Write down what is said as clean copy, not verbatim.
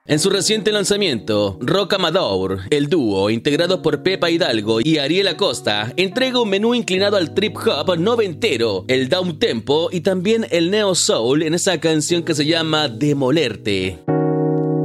En su reciente lanzamiento, Rock Amador, el dúo integrado por Pepa Hidalgo y Ariel Acosta, entrega un menú inclinado al trip hop noventero, el down tempo y también el neo soul en esa canción que se llama Demolerte.